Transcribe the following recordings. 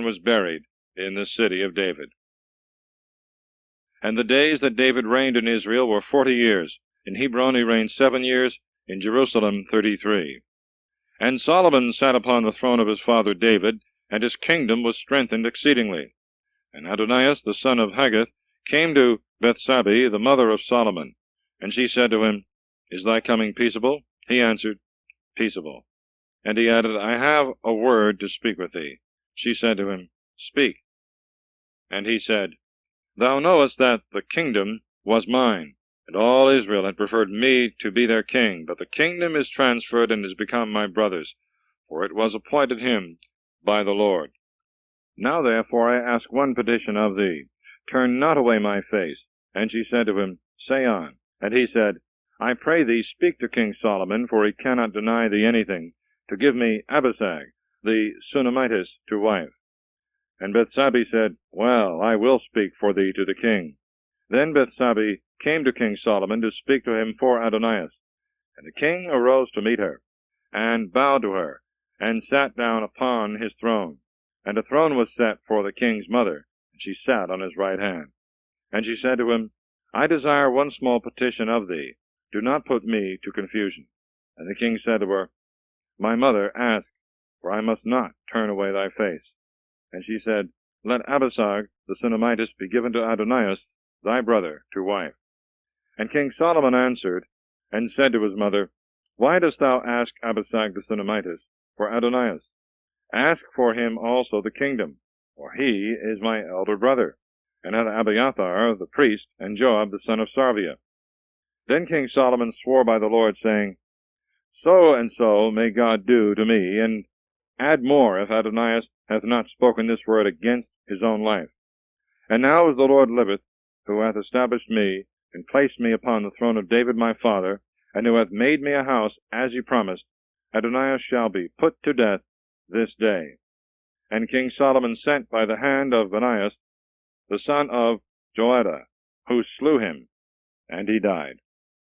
and was buried in the city of David. And the days that David reigned in Israel were 40 years. In Hebron he reigned 7 years, in Jerusalem 33. And Solomon sat upon the throne of his father David, and his kingdom was strengthened exceedingly. And Adonias the son of Haggith came to Bethsabee, the mother of Solomon. And she said to him, Is thy coming peaceable? He answered, Peaceable. And he added, I have a word to speak with thee. She said to him, Speak. And he said, Thou knowest that the kingdom was mine, and all Israel had preferred me to be their king, but the kingdom is transferred and is become my brother's, for it was appointed him by the Lord. Now therefore I ask one petition of thee, turn not away my face. And she said to him, Say on. And he said, I pray thee speak to King Solomon, for he cannot deny thee anything, to give me Abishag, the Shunammitess, to wife. And Bethsabee said, Well, I will speak for thee to the king. Then Bethsabee came to King Solomon to speak to him for Adonias. And the king arose to meet her, and bowed to her, and sat down upon his throne. And a throne was set for the king's mother, and she sat on his right hand. And she said to him, I desire one small petition of thee. Do not put me to confusion. And the king said to her, My mother, ask, for I must not turn away thy face. And she said, Let Abishag the Shunammitess be given to Adonias, thy brother, to wife. And King Solomon answered, and said to his mother, Why dost thou ask Abishag the Shunammitess for Adonias? Ask for him also the kingdom, for he is my elder brother, and Abiathar the priest, and Joab the son of Sarvia. Then King Solomon swore by the Lord, saying, So and so may God do to me, and add more, if Adonias hath not spoken this word against his own life. And now as the Lord liveth, who hath established me, and placed me upon the throne of David my father, and who hath made me a house, as he promised, Adonias shall be put to death this day. And King Solomon sent by the hand of Benaias, the son of Joiada, who slew him, and he died.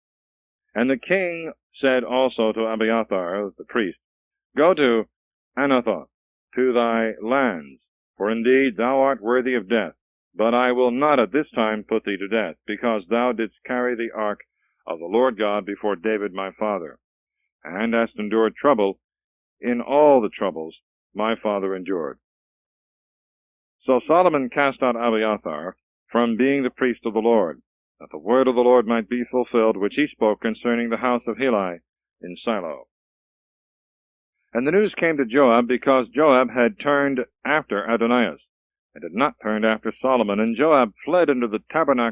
And the king said also to Abiathar the priest, Go to Anathoth, to thy lands, for indeed thou art worthy of death. But I will not at this time put thee to death, because thou didst carry the ark of the Lord God before David my father, and hast endured trouble in all the troubles my father endured. So Solomon cast out Abiathar from being the priest of the Lord, that the word of the Lord might be fulfilled, which he spoke concerning the house of Heli in Shiloh. And the news came to Joab, because Joab had turned after Adonias, and had not turned after Solomon. And Joab fled into the tabernacle